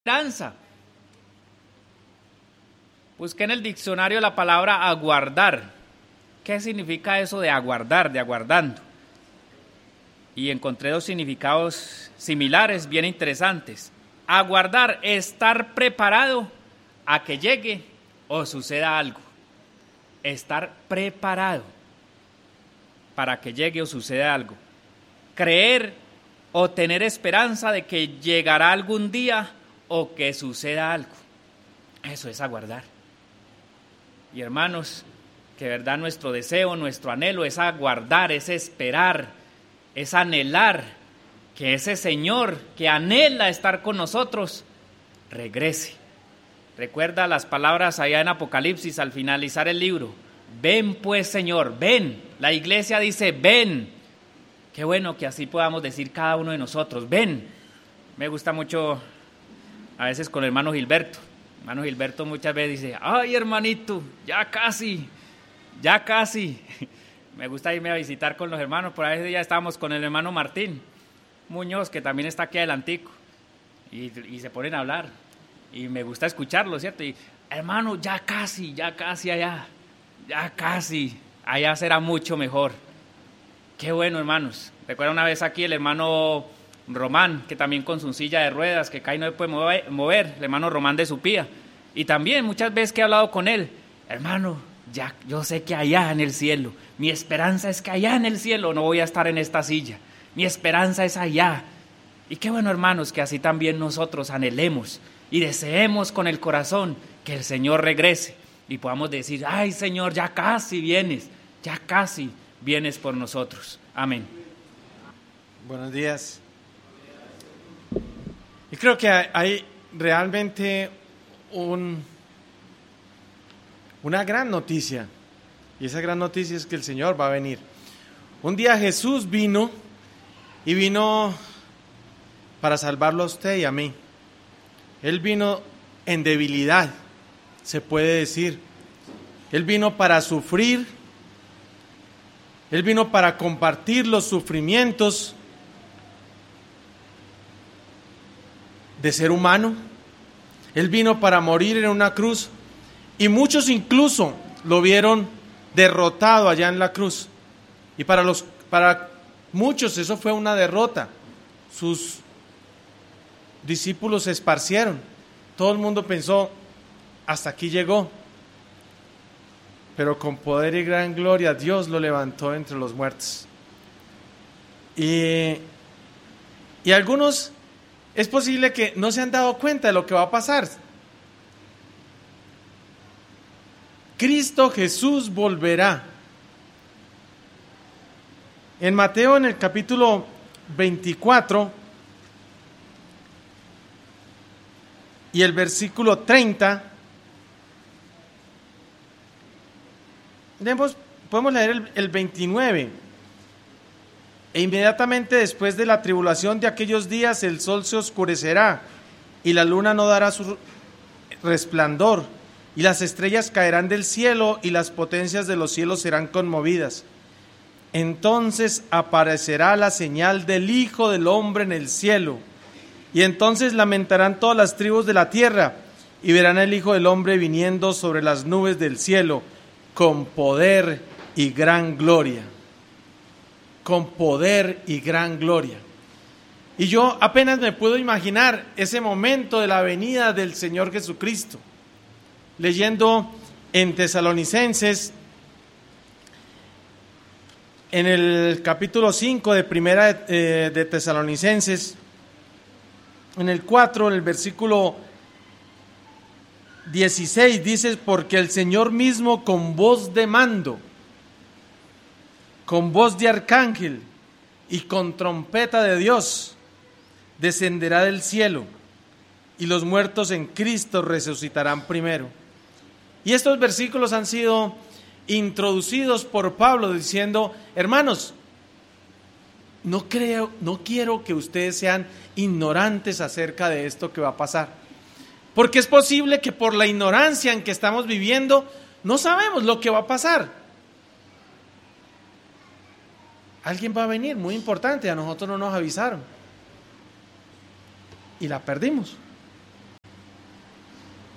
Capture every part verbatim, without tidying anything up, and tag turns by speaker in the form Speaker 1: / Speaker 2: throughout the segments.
Speaker 1: esperanza. Busqué en el diccionario la palabra aguardar. ¿Qué significa eso de aguardar, de aguardando? Y encontré dos significados similares, bien interesantes. Aguardar, estar preparado a que llegue o suceda algo. Estar preparado para que llegue o suceda algo. Creer o tener esperanza de que llegará algún día o que suceda algo. Eso es aguardar. Y hermanos, que de verdad nuestro deseo, nuestro anhelo es aguardar, es esperar, es anhelar que ese Señor que anhela estar con nosotros regrese. Recuerda las palabras allá en Apocalipsis al finalizar el libro. Ven pues, Señor, ven. La iglesia dice, ven. Qué bueno que así podamos decir cada uno de nosotros, ven. Me gusta mucho a veces con el hermano Gilberto. Hermano Gilberto muchas veces dice, ay hermanito, ya casi, ya casi. Me gusta irme a visitar con los hermanos, por ahí ya estábamos con el hermano Martín Muñoz, que también está aquí adelantico, y, y se ponen a hablar, y me gusta escucharlo, ¿cierto? Y hermano, ya casi, ya casi allá, ya casi, allá será mucho mejor. Qué bueno, hermanos. Recuerdo una vez aquí el hermano Román, que también con su silla de ruedas, que cae no se puede mover, el hermano Román de Supía. Y también muchas veces que he hablado con él, hermano, ya yo sé que allá en el cielo, mi esperanza es que allá en el cielo no voy a estar en esta silla, mi esperanza es allá. Y qué bueno, hermanos, que así también nosotros anhelemos y deseemos con el corazón que el Señor regrese y podamos decir, ay Señor, ya casi vienes, ya casi vienes por nosotros. Amén.
Speaker 2: Buenos días. Y creo que hay realmente un, una gran noticia, y esa gran noticia es que el Señor va a venir. Un día Jesús vino, y vino para salvarlo a usted y a mí. Él vino en debilidad, se puede decir. Él vino para sufrir, Él vino para compartir los sufrimientos de ser humano. Él vino para morir en una cruz y muchos incluso lo vieron derrotado allá en la cruz. Y para los para muchos eso fue una derrota. Sus discípulos se esparcieron. Todo el mundo pensó, hasta aquí llegó. Pero con poder y gran gloria Dios lo levantó entre los muertos. Y, y algunos es posible que no se han dado cuenta de lo que va a pasar. Cristo Jesús volverá. En Mateo, en el capítulo veinticuatro y el versículo treinta, podemos leer el, el veintinueve. E inmediatamente después de la tribulación de aquellos días el sol se oscurecerá y la luna no dará su resplandor y las estrellas caerán del cielo y las potencias de los cielos serán conmovidas. Entonces aparecerá la señal del Hijo del Hombre en el cielo y entonces lamentarán todas las tribus de la tierra y verán al Hijo del Hombre viniendo sobre las nubes del cielo con poder y gran gloria. Con poder y gran gloria. Y yo apenas me puedo imaginar ese momento de la venida del Señor Jesucristo. Leyendo en Tesalonicenses, en el capítulo cinco de primera de, de Tesalonicenses, en el cuatro, en el versículo dieciséis, dice, porque el Señor mismo con voz de mando, con voz de arcángel y con trompeta de Dios, descenderá del cielo y los muertos en Cristo resucitarán primero. Y estos versículos han sido introducidos por Pablo diciendo, hermanos, no creo, no quiero que ustedes sean ignorantes acerca de esto que va a pasar, porque es posible que por la ignorancia en que estamos viviendo no sabemos lo que va a pasar. Alguien va a venir muy importante, a nosotros no nos avisaron y la perdimos.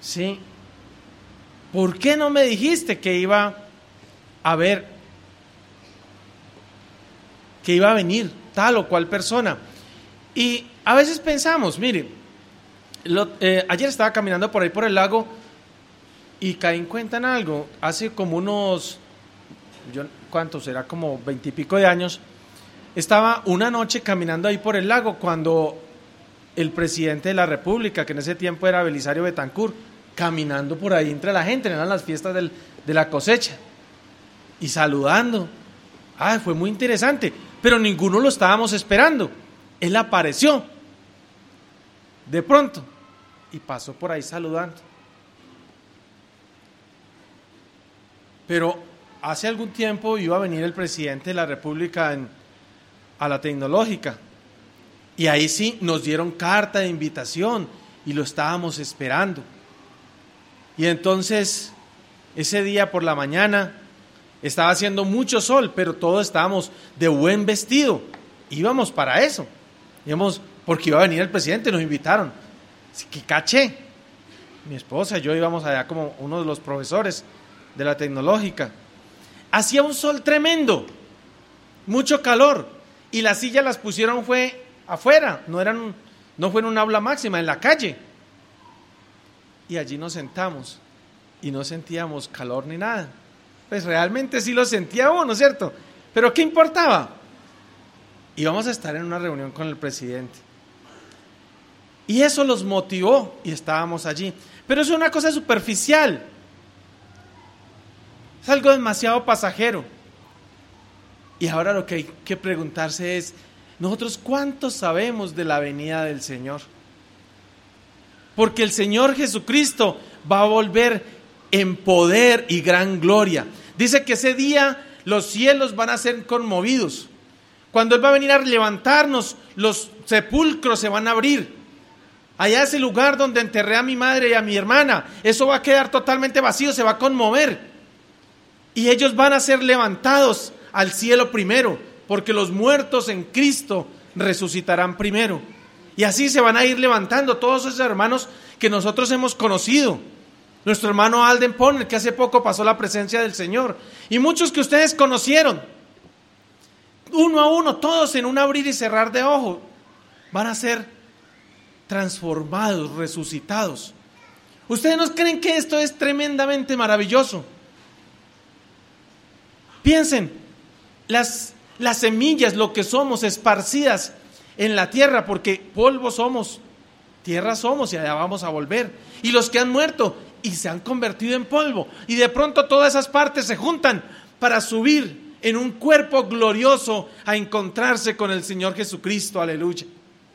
Speaker 2: ¿sí? ¿Por qué no me dijiste que iba a ver, que iba a venir tal o cual persona? Y a veces pensamos, mire, lo, eh, ayer estaba caminando por ahí por el lago y caí en cuenta en algo. Hace como unos, yo, ¿cuánto será? Como veintipico de años. Estaba una noche caminando ahí por el lago cuando el presidente de la República, que en ese tiempo era Belisario Betancur, caminando por ahí entre la gente, eran las fiestas del, de la cosecha, y saludando. Ah, fue muy interesante, pero ninguno lo estábamos esperando. Él apareció de pronto y pasó por ahí saludando. Pero hace algún tiempo iba a venir el presidente de la República en, a la Tecnológica, y ahí sí nos dieron carta de invitación y lo estábamos esperando. Y entonces ese día por la mañana estaba haciendo mucho sol, pero todos estábamos de buen vestido, íbamos para eso, íbamos porque iba a venir el presidente, nos invitaron. Así que caché, mi esposa y yo íbamos allá como uno de los profesores de la Tecnológica. Hacía un sol tremendo, mucho calor, y las sillas las pusieron fue afuera, no eran, no fue en un aula máxima, en la calle. Y allí nos sentamos y no sentíamos calor ni nada. Pues realmente sí lo sentía uno, ¿no es cierto? Pero ¿qué importaba? Íbamos a estar en una reunión con el presidente. Y eso los motivó y estábamos allí. Pero es una cosa superficial. Es algo demasiado pasajero. Y ahora lo que hay que preguntarse es, nosotros ¿cuántos sabemos de la venida del Señor? Porque el Señor Jesucristo va a volver en poder y gran gloria. Dice que ese día los cielos van a ser conmovidos. Cuando Él va a venir a levantarnos, los sepulcros se van a abrir. Allá ese lugar donde enterré a mi madre y a mi hermana, eso va a quedar totalmente vacío, se va a conmover. Y ellos van a ser levantados al cielo primero, porque los muertos en Cristo resucitarán primero. Y así se van a ir levantando todos esos hermanos que nosotros hemos conocido. Nuestro hermano Alden Poner, que hace poco pasó la presencia del Señor. Y muchos que ustedes conocieron. Uno a uno, todos en un abrir y cerrar de ojos, van a ser transformados, resucitados. ¿Ustedes no creen que esto es tremendamente maravilloso? Piensen, las, las semillas, lo que somos, esparcidas en la tierra, porque polvo somos, tierra somos y allá vamos a volver. Y los que han muerto y se han convertido en polvo, y de pronto todas esas partes se juntan para subir en un cuerpo glorioso a encontrarse con el Señor Jesucristo, aleluya.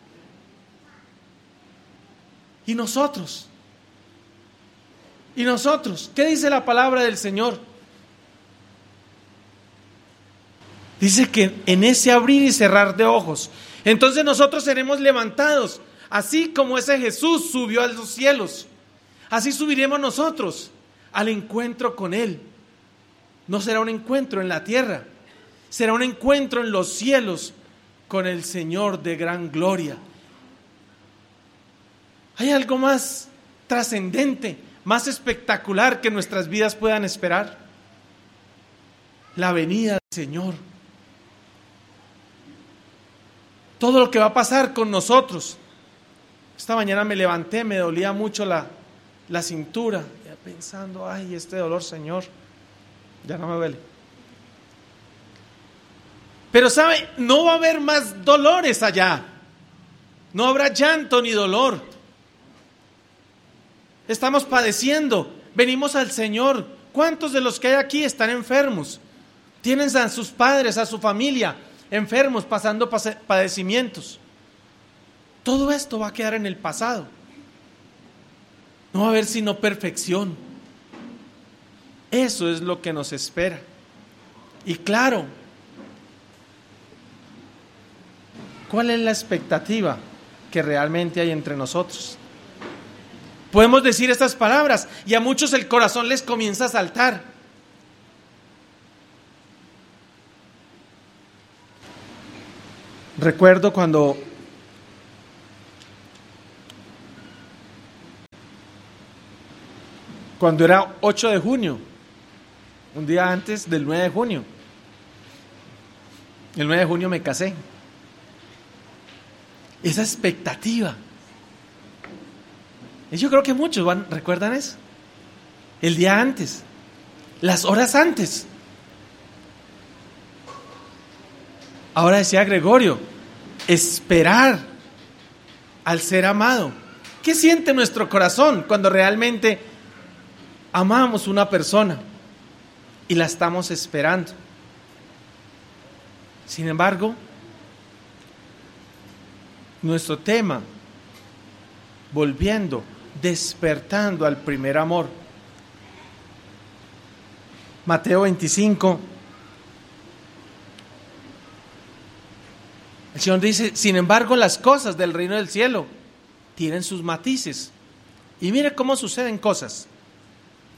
Speaker 2: Y nosotros, y nosotros, ¿qué dice la palabra del Señor? Dice que en ese abrir y cerrar de ojos, entonces nosotros seremos levantados, así como ese Jesús subió a los cielos, así subiremos nosotros al encuentro con Él. No será un encuentro en la tierra, será un encuentro en los cielos con el Señor de gran gloria. ¿Hay algo más trascendente, más espectacular que nuestras vidas puedan esperar? La venida del Señor. Todo lo que va a pasar con nosotros. Esta mañana me levanté, me dolía mucho la, la cintura, ya pensando, ay, este dolor, Señor, ya no me duele. Pero sabe, no va a haber más dolores allá. No habrá llanto ni dolor. Estamos padeciendo, venimos al Señor. ¿Cuántos de los que hay aquí están enfermos? Tienen a sus padres, a su familia enfermos, pasando padecimientos. Todo esto va a quedar en el pasado. No va a haber sino perfección. Eso es lo que nos espera. Y claro, ¿cuál es la expectativa que realmente hay entre nosotros? Podemos decir estas palabras y a muchos el corazón les comienza a saltar. Recuerdo cuando cuando era ocho de junio, un día antes del nueve de junio. El nueve de junio me casé. Esa expectativa. Y yo creo que muchos van, ¿recuerdan eso? El día antes, las horas antes. Ahora decía Gregorio, esperar al ser amado. ¿Qué siente nuestro corazón cuando realmente amamos una persona y la estamos esperando? Sin embargo, nuestro tema, volviendo, despertando al primer amor. Mateo veinticinco. El Señor dice, sin embargo, las cosas del reino del cielo tienen sus matices. Y mire cómo suceden cosas.